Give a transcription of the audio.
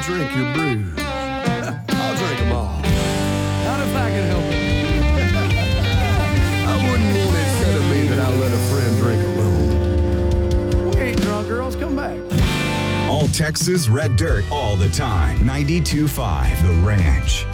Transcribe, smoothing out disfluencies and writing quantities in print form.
drink your brews. I'll drink them all. Not if I can help it. I wouldn't want it said of me that I let a friend drink alone. We ain't drunk, girls. Come back. All Texas Red Dirt all the time. 92.5 The Ranch.